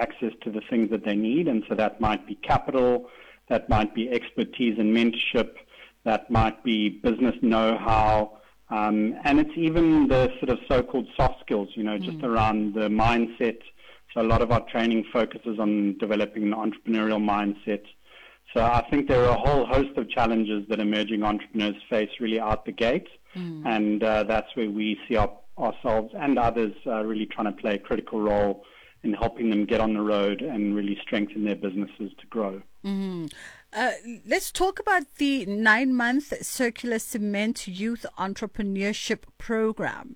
access to the things that they need. And so that might be capital, that might be expertise and mentorship, that might be business know-how, and it's even the sort of so-called soft skills, just around the mindset. So a lot of our training focuses on developing an entrepreneurial mindset. So I think there are a whole host of challenges that emerging entrepreneurs face really out the gate, and that's where we see ourselves and others really trying to play a critical role in helping them get on the road and really strengthen their businesses to grow. Let's talk about the 9-month Circular Cement Youth Entrepreneurship Program.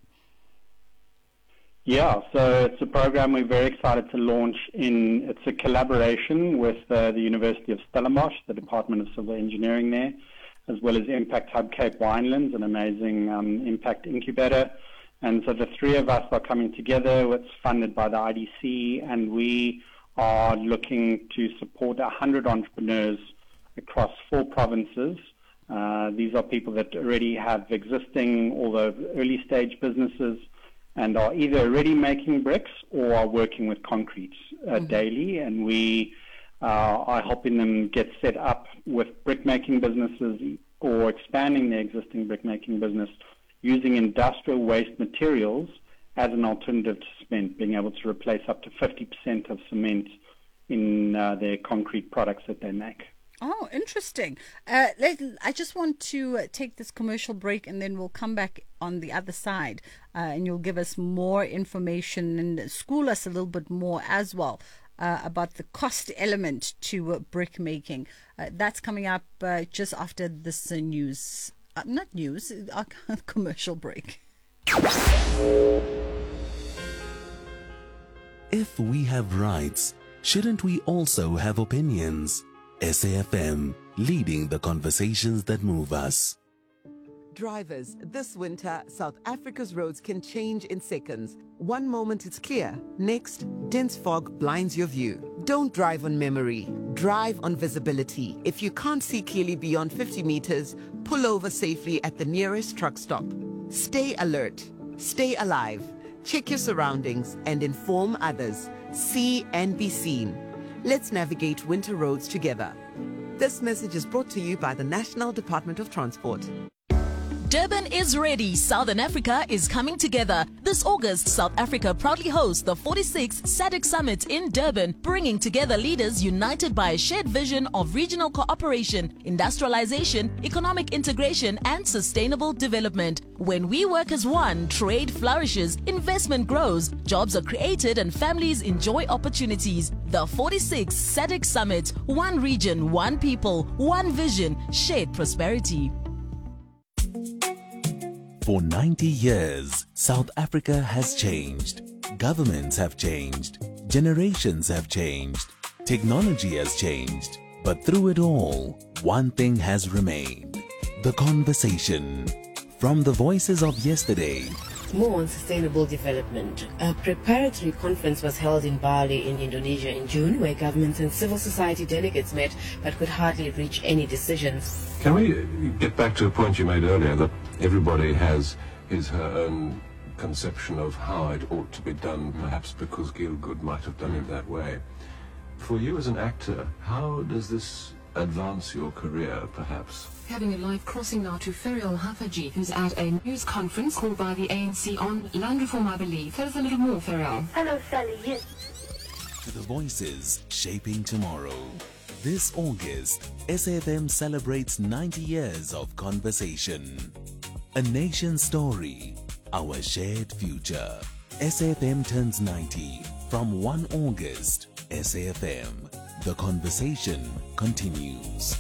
Yeah, so it's a program we're very excited to launch. It's a collaboration with the University of Stellenbosch, the Department of Civil Engineering there, as well as Impact Hub Cape Winelands, an amazing impact incubator. And so the three of us are coming together. It's funded by the IDC, and we are looking to support 100 entrepreneurs across 4 provinces. These are people that already have existing, although early stage businesses, and are either already making bricks or are working with concrete daily. And we are helping them get set up with brick-making businesses or expanding their existing brick-making business using industrial waste materials as an alternative to cement, being able to replace up to 50% of cement in their concrete products that they make. Oh, interesting. I just want to take this commercial break, and then we'll come back on the other side, and you'll give us more information and school us a little bit more as well about the cost element to brick making. That's coming up just after this news. Not news, our commercial break. If we have rights, shouldn't we also have opinions? SAFM, leading the conversations that move us. Drivers, this winter, South Africa's roads can change in seconds. One moment it's clear, next, dense fog blinds your view. Don't drive on memory, drive on visibility. If you can't see clearly beyond 50 meters, pull over safely at the nearest truck stop. Stay alert, stay alive, check your surroundings and inform others. See and be seen. Let's navigate winter roads together. This message is brought to you by the National Department of Transport. Durban is ready. Southern Africa is coming together. This August, South Africa proudly hosts the 46th SADC Summit in Durban, bringing together leaders united by a shared vision of regional cooperation, industrialization, economic integration, and sustainable development. When we work as one, trade flourishes, investment grows, jobs are created, and families enjoy opportunities. The 46th SADC Summit, one region, one people, one vision, shared prosperity. For 90 years, South Africa has changed. Governments have changed. Generations have changed. Technology has changed. But through it all, one thing has remained. The conversation. From the voices of yesterday. More on sustainable development. A preparatory conference was held in Bali in Indonesia in June, where governments and civil society delegates met but could hardly reach any decisions. Can we get back to a point you made earlier, that everybody has her own conception of how it ought to be done, perhaps because Gielgud might have done it that way. For you as an actor, how does this advance your career, perhaps? Having a live crossing now to Ferial Hafaji, who's at a news conference called by the ANC on land reform, I believe. Tell us a little more, Ferial. Hello, Sally. Yes. To the voices shaping tomorrow. This August, SAFM celebrates 90 years of conversation. A nation's story, our shared future. SAFM turns 90 from 1 August. SAFM. The conversation continues.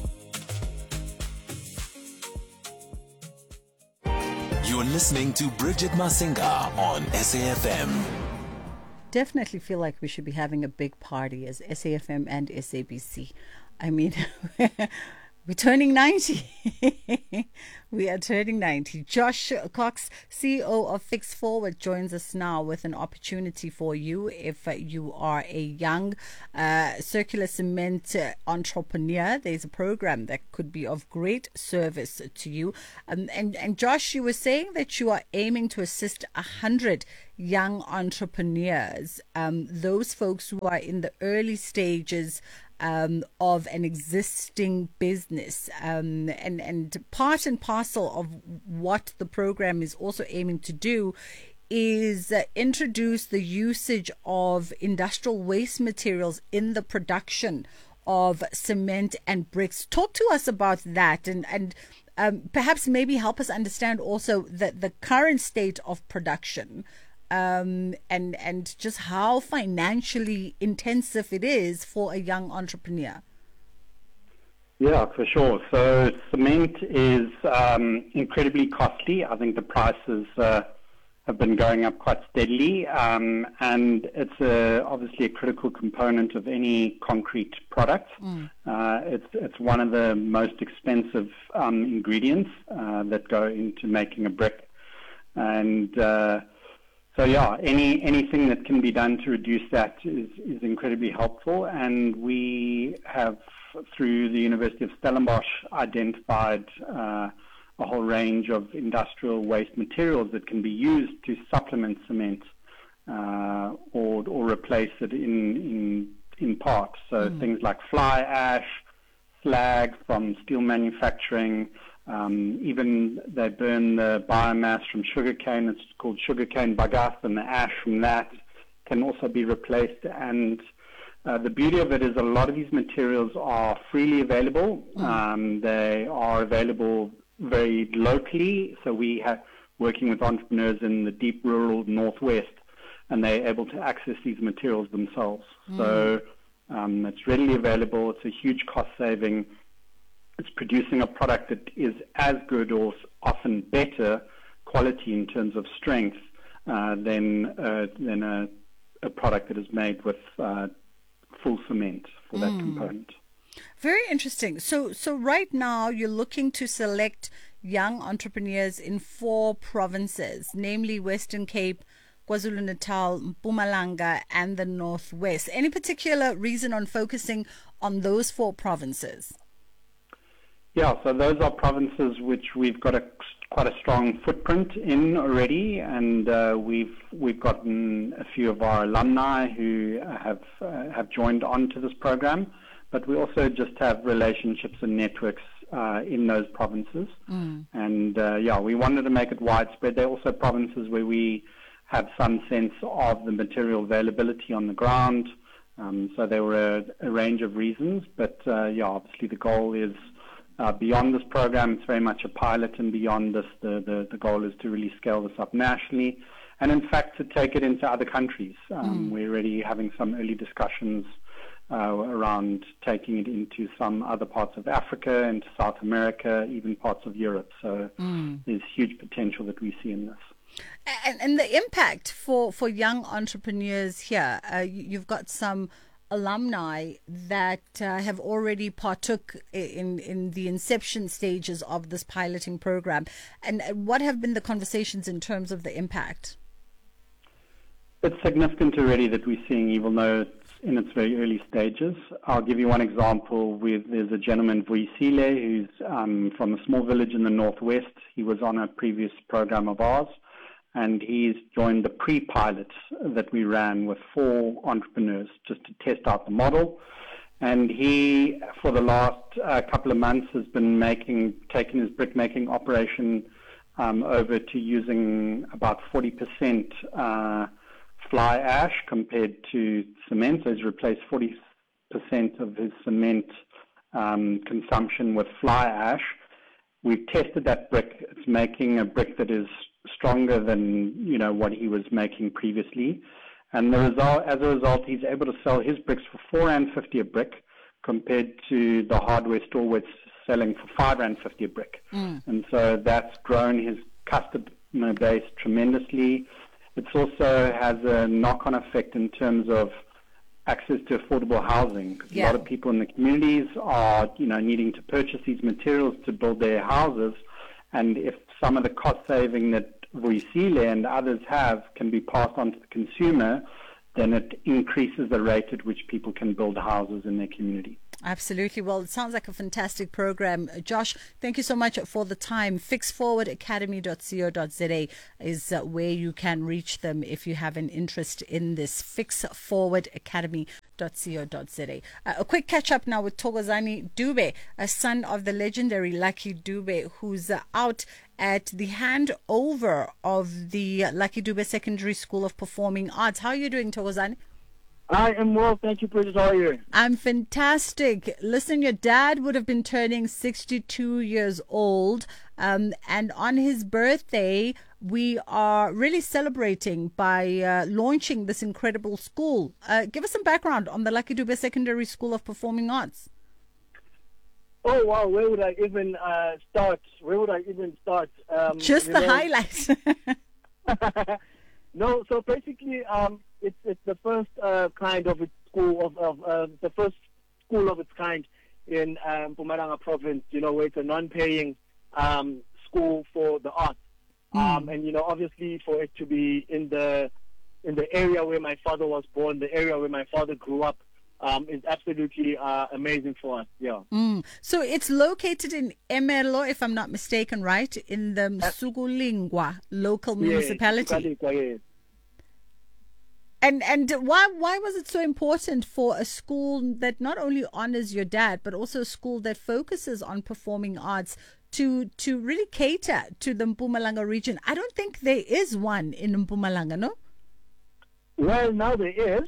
You're listening to Bridget Masinga on SAFM. Definitely feel like we should be having a big party as SAFM and SABC. I mean, We're turning 90. We are turning 90. Josh Cox, CEO of Fix Forward, joins us now with an opportunity for you if you are a young circular cement entrepreneur. There's a program that could be of great service to you. And Josh, you were saying that you are aiming to assist 100 young entrepreneurs, those folks who are in the early stages of an existing business, and part and parcel of what the program is also aiming to do is introduce the usage of industrial waste materials in the production of cement and bricks. Talk to us about that, and perhaps maybe help us understand also the current state of production. And just how financially intensive it is for a young entrepreneur. Yeah, for sure. So cement is incredibly costly. I think the prices have been going up quite steadily, and it's obviously a critical component of any concrete product. It's one of the most expensive ingredients that go into making a brick, and so yeah, anything that can be done to reduce that is incredibly helpful, and we have, through the University of Stellenbosch, identified a whole range of industrial waste materials that can be used to supplement cement or replace it in part. So things like fly ash, slag from steel manufacturing. Even they burn the biomass from sugarcane. It's called sugarcane bagasse, and the ash from that can also be replaced. And the beauty of it is a lot of these materials are freely available. They are available very locally. So we have working with entrepreneurs in the deep rural northwest, and they're able to access these materials themselves. So it's readily available. It's a huge cost saving. It's producing a product that is as good or often better quality in terms of strength than a product that is made with full cement for that component. Very interesting. So right now you're looking to select young entrepreneurs in 4 provinces, namely Western Cape, KwaZulu-Natal, Mpumalanga, and the Northwest. Any particular reason on focusing on those 4 provinces? Yeah, so those are provinces which we've got quite a strong footprint in already, and we've gotten a few of our alumni who have joined on to this program, but we also just have relationships and networks in those provinces. And we wanted to make it widespread. There are also provinces where we have some sense of the material availability on the ground. So there were a range of reasons, but obviously the goal is beyond this program. It's very much a pilot, and beyond this, the goal is to really scale this up nationally, and in fact to take it into other countries. We're already having some early discussions around taking it into some other parts of Africa, into South America, even parts of Europe. So there's huge potential that we see in this. And the impact for young entrepreneurs here, you've got some alumni that have already partook in the inception stages of this piloting program. And what have been the conversations in terms of the impact? It's significant already that we're seeing, even though it's in its very early stages. I'll give you one example. There's a gentleman, Vuisile, who's from a small village in the northwest. He was on a previous program of ours, and he's joined the pre-pilot that we ran with 4 entrepreneurs just to test out the model. And he, for the last couple of months, has been taking his brick-making operation over to using about 40% fly ash compared to cement. So he's replaced 40% of his cement consumption with fly ash. We've tested that brick. It's making a brick that is stronger than what he was making previously, and as a result, he's able to sell his bricks for R4.50 a brick, compared to the hardware store where it's selling for R5.50 a brick. And so that's grown his customer base tremendously. It also has a knock-on effect in terms of access to affordable housing. 'Cause a lot of people in the communities are, needing to purchase these materials to build their houses, and if some of the cost saving that Vuisile and others have can be passed on to the consumer, then it increases the rate at which people can build houses in their community. Absolutely. Well, it sounds like a fantastic program. Josh, thank you so much for the time. Fixforwardacademy.co.za is where you can reach them if you have an interest in this. Fixforwardacademy.co.za. A quick catch up now with Thokozani Dube, a son of the legendary Lucky Dube, who's out at the handover of the Lucky Dube Secondary School of Performing Arts. How are you doing, Thokozani? I am well, thank you, Precious. How are you? I'm fantastic. Listen, your dad would have been turning 62 years old, and on his birthday, we are really celebrating by launching this incredible school. Give us some background on the Lucky Dube Secondary School of Performing Arts. Oh, wow, where would I even start? Just the highlights. No, so basically, it's the first kind of its school the first school of its kind in Mpumalanga province. Where it's a non-paying school for the arts, and obviously for it to be in the area where my father was born, the area where my father grew up, is absolutely amazing for us. Yeah. So it's located in Emelo, if I'm not mistaken, right, in the Msugulingwa local municipality. Yes. And why was it so important for a school that not only honors your dad, but also a school that focuses on performing arts to really cater to the Mpumalanga region? I don't think there is one in Mpumalanga, no? Well, now there is.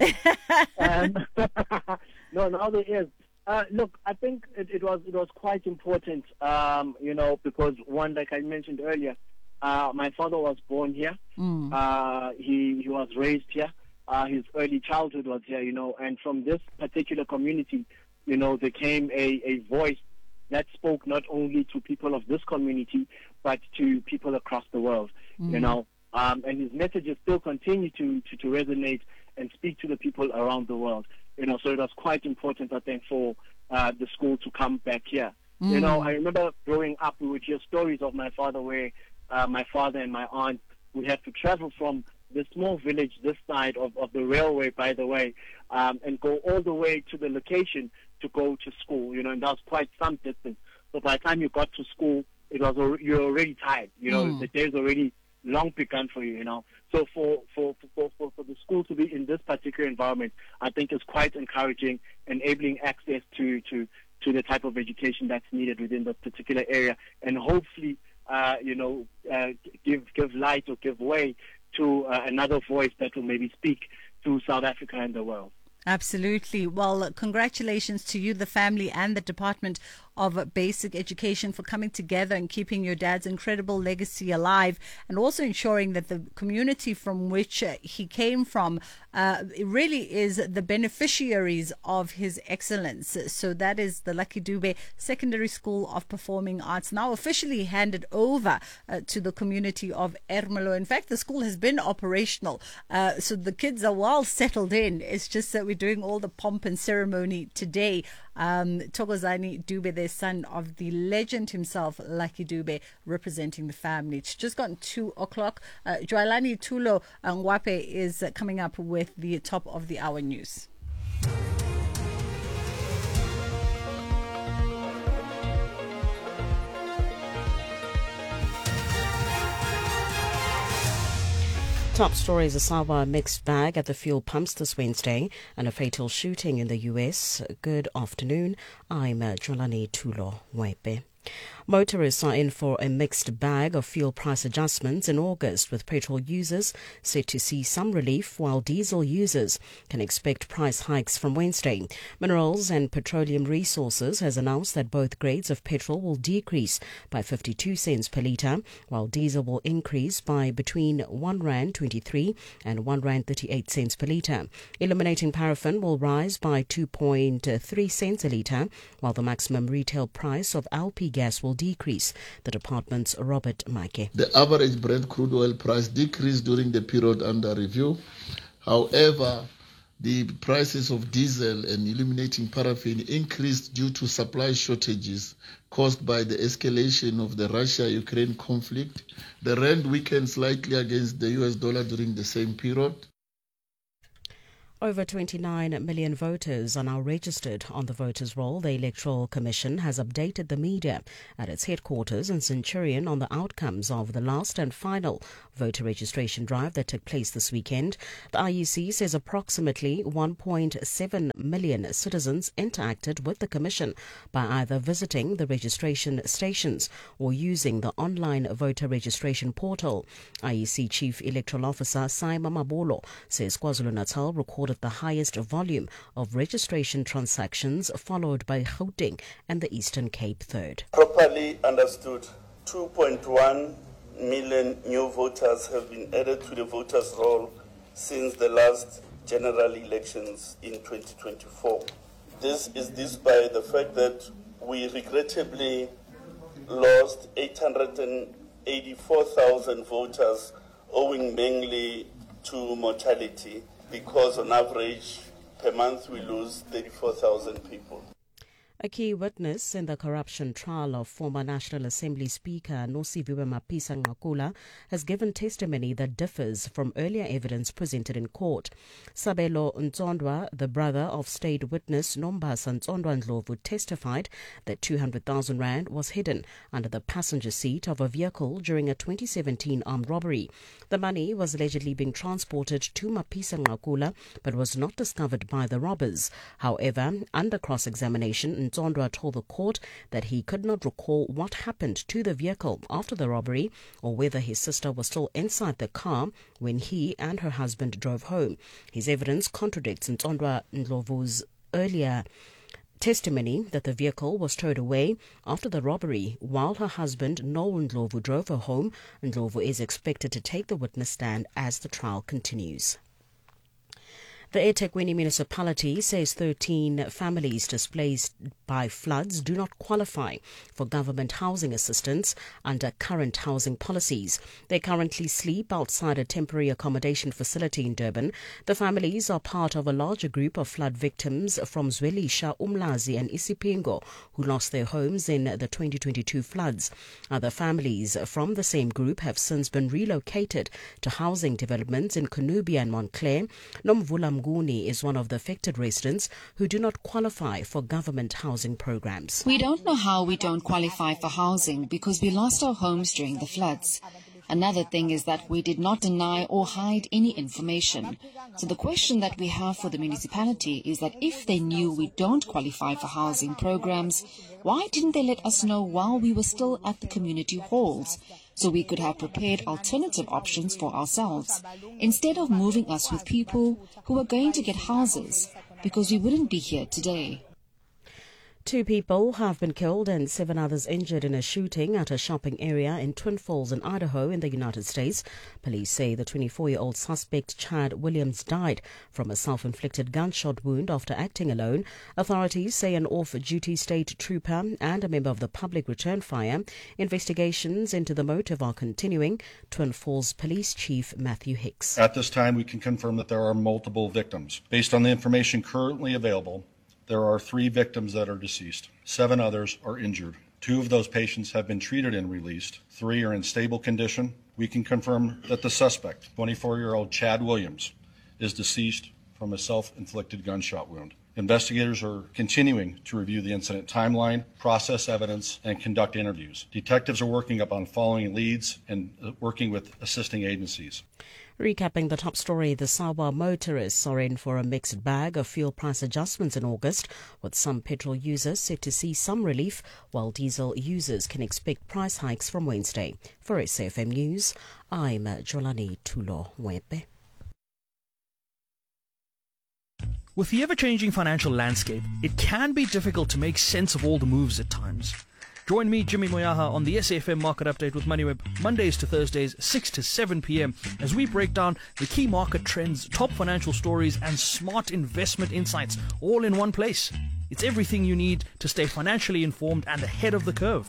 No, now there is. Look, I think it was quite important, because one, like I mentioned earlier, my father was born here. He was raised here. His early childhood was here, and from this particular community, there came a voice that spoke not only to people of this community, but to people across the world, and his messages still continue to resonate and speak to the people around the world, so it was quite important, I think, for the school to come back here. I remember growing up, we would hear stories of my father where my father and my aunt would have to travel from the small village this side of the railway, by the way, and go all the way to the location to go to school, and that was quite some distance. So by the time you got to school, you're already tired, the day's already long begun for you, So for the school to be in this particular environment, I think is quite encouraging, enabling access to the type of education that's needed within the particular area, and hopefully, give light or give way to another voice that will maybe speak to South Africa and the world. Absolutely. Well, congratulations to you, the family, and the Department of Basic Education for coming together and keeping your dad's incredible legacy alive, and also ensuring that the community from which he came from really is the beneficiaries of his excellence. So that is the Lucky Dube Secondary School of Performing Arts, now officially handed over to the community of Ermelo. In fact, the school has been operational, so the kids are well settled in. It's just that we're doing all the pomp and ceremony today. Thokozani Dube, the son of the legend himself, Lucky Dube, representing the family. It's just gone 2 o'clock. Joalani Tulo Ngwape is coming up with the top of the hour news. Top stories: a SAWA mixed bag at the fuel pumps this Wednesday and a fatal shooting in the US. Good afternoon. I'm Jolani Tulo Wepe. Motorists are in for a mixed bag of fuel price adjustments in August, with petrol users set to see some relief while diesel users can expect price hikes from Wednesday. Minerals and Petroleum Resources has announced that both grades of petrol will decrease by 52 cents per litre, while diesel will increase by between R1.23 and R1.38 per litre. Illuminating paraffin will rise by 2.3 cents a litre, while the maximum retail price of LP gas will decrease. The department's Robert Maike. The average Brent crude oil price decreased during the period under review. However, The prices of diesel and illuminating paraffin increased due to supply shortages caused by the escalation of the Russia-Ukraine conflict. The rand weakened slightly against the US dollar during the same period. Over 29 million voters are now registered on the voters' roll. The Electoral Commission has updated the media at its headquarters in Centurion on the outcomes of the last and final voter registration drive that took place this weekend. The IEC says approximately 1.7 million citizens interacted with the Commission by either visiting the registration stations or using the online voter registration portal. IEC Chief Electoral Officer Saima Mabolo says KwaZulu-Natal recorded the highest volume of registration transactions, followed by Gauteng and the Eastern Cape third. Properly understood, 2.1 million new voters have been added to the voters' roll since the last general elections in 2024. This is despite the fact that we regrettably lost 884,000 voters, owing mainly to mortality, because on average per month we lose 34,000 people. A key witness in the corruption trial of former National Assembly Speaker Nosiviwe Mapisa-Nqakula has given testimony that differs from earlier evidence presented in court. Sabelo Ntsondwa, the brother of state witness Nombasa Ntsondwa Ndlovu, testified that 200,000 rand was hidden under the passenger seat of a vehicle during a 2017 armed robbery. The money was allegedly being transported to Mapisa-Nqakula but was not discovered by the robbers. However, under cross-examination, Ntsondwa told the court that he could not recall what happened to the vehicle after the robbery or whether his sister was still inside the car when he and her husband drove home. His evidence contradicts Ntsondwa Ndlovu's earlier testimony that the vehicle was towed away after the robbery while her husband Noel Ndlovu drove her home. Ndlovu is expected to take the witness stand as the trial continues. The eThekwini municipality says 13 families displaced by floods do not qualify for government housing assistance under current housing policies. They currently sleep outside a temporary accommodation facility in Durban. The families are part of a larger group of flood victims from Zwelisha, Umlazi and Isipingo who lost their homes in the 2022 floods. Other families from the same group have since been relocated to housing developments in Kunubia and Montclair. Nomvula Mguni is one of the affected residents who do not qualify for government housing programs. We don't know how we don't qualify for housing because we lost our homes during the floods. Another thing is that we did not deny or hide any information. So the question that we have for the municipality is that if they knew we don't qualify for housing programs, why didn't they let us know while we were still at the community halls, so we could have prepared alternative options for ourselves, instead of moving us with people who are going to get houses, because we wouldn't be here today. 2 people have been killed and 7 others injured in a shooting at a shopping area in Twin Falls in Idaho in the United States. Police say the 24-year-old suspect, Chad Williams, died from a self-inflicted gunshot wound after acting alone. Authorities say an off-duty state trooper and a member of the public returned fire. Investigations into the motive are continuing. Twin Falls Police Chief Matthew Hicks. At this time, we can confirm that there are multiple victims. Based on the information currently available, there are 3 victims that are deceased. 7 others are injured. 2 of those patients have been treated and released. 3 are in stable condition. We can confirm that the suspect, 24-year-old Chad Williams, is deceased from a self-inflicted gunshot wound. Investigators are continuing to review the incident timeline, process evidence, and conduct interviews. Detectives are working upon following leads and working with assisting agencies. Recapping the top story, the Sawa motorists are in for a mixed bag of fuel price adjustments in August, with some petrol users set to see some relief, while diesel users can expect price hikes from Wednesday. For SAFM News, I'm Jolani Tulo-Wepe. With the ever-changing financial landscape, it can be difficult to make sense of all the moves at times. Join me, Jimmy Moyaha, on the SAFM Market Update with MoneyWeb, Mondays to Thursdays, 6 to 7 p.m, as we break down the key market trends, top financial stories, and smart investment insights, all in one place. It's everything you need to stay financially informed and ahead of the curve.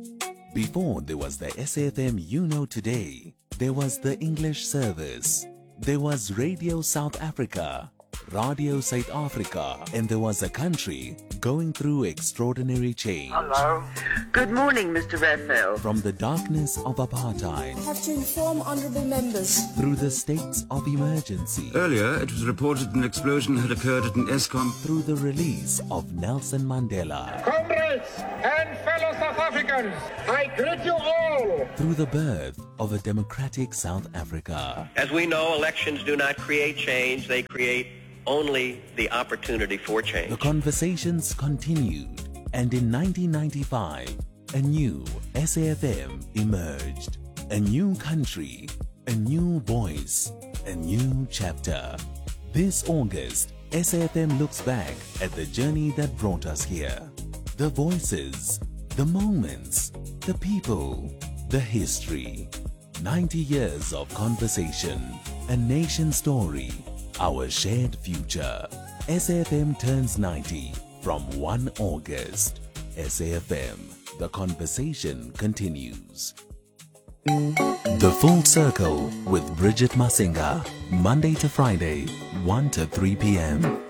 Before there was the SAFM You Know Today, there was the English service. There was Radio South Africa, Radio South Africa, and there was a country going through extraordinary change. Hello. Good morning, Mr. Raphael. From the darkness of apartheid, I have to inform honourable members. through the states of emergency, Earlier, it was reported an explosion had occurred at an ESCOM. through the release of Nelson Mandela, Comrades and fellow South Africans, I greet you all. through the birth of a democratic South Africa. As we know, elections do not create change, they create only the opportunity for change. The conversations continued, and in 1995, a new SAFM emerged. A new country, a new voice, a new chapter. This August, SAFM looks back at the journey that brought us here. The voices, the moments, the people, the history. 90 years of conversation, a nation story, our shared future. SAFM turns 90 from 1 August. SAFM, the conversation continues. The Full Circle with Bridget Masinga, Monday to Friday, 1 to 3 p.m.